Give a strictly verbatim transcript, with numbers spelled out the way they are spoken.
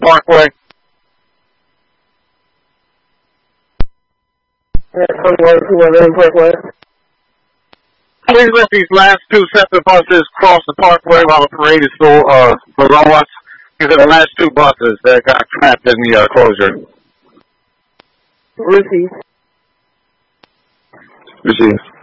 Parkway. twenty-one two eleven Parkway. Please let these last two separate buses cross the Parkway while the parade is still uh, below us. These are the last two buses that got trapped in the uh, closure. Receive. Receive.